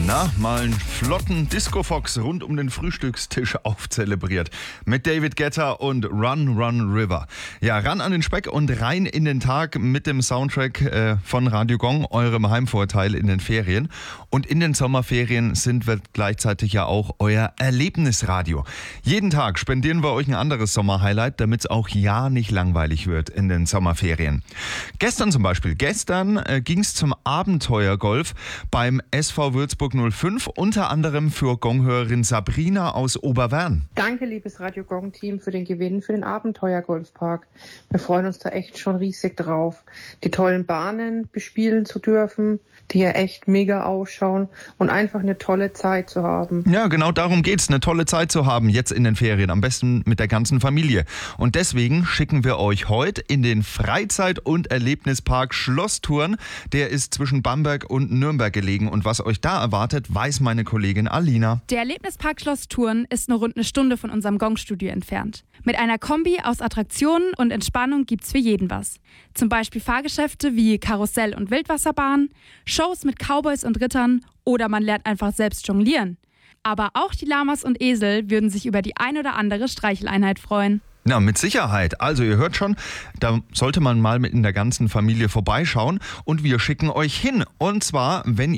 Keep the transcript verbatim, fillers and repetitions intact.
Na, mal einen flotten Disco-Fox rund um den Frühstückstisch aufzelebriert. Mit David Guetta und Run, Run, River. Ja, ran an den Speck und rein in den Tag mit dem Soundtrack äh, von Radio Gong, eurem Heimvorteil in den Ferien. Und in den Sommerferien sind wir gleichzeitig ja auch euer Erlebnisradio. Jeden Tag spendieren wir euch ein anderes Sommerhighlight, damit es auch ja nicht langweilig wird in den Sommerferien. Gestern zum Beispiel, gestern äh, ging es zum Abenteuergolf beim S V Würzburg null fünf, unter anderem für Gonghörerin Sabrina aus Oberwern. Danke, liebes Radio Gong-Team, für den Gewinn für den Abenteuergolfpark. Wir freuen uns da echt schon riesig drauf, die tollen Bahnen bespielen zu dürfen, die ja echt mega ausschauen und einfach eine tolle Zeit zu haben. Ja, genau darum geht's, eine tolle Zeit zu haben jetzt in den Ferien, am besten mit der ganzen Familie. Und deswegen schicken wir euch heute in den Freizeit- und Erlebnispark Schlosstouren. Der ist zwischen Bamberg und Nürnberg gelegen und was euch da erwartet, weiß meine Kollegin Alina. Der Erlebnispark Schlosstouren ist nur rund eine Stunde von unserem Gong-Studio entfernt. Mit einer Kombi aus Attraktionen und Entspannung gibt's für jeden was. Zum Beispiel Fahrgeschäfte wie Karussell und Wildwasserbahn, Shows mit Cowboys und Rittern oder man lernt einfach selbst jonglieren. Aber auch die Lamas und Esel würden sich über die ein oder andere Streicheleinheit freuen. Na, mit Sicherheit. Also ihr hört schon, da sollte man mal mit in der ganzen Familie vorbeischauen und wir schicken euch hin. Und zwar, wenn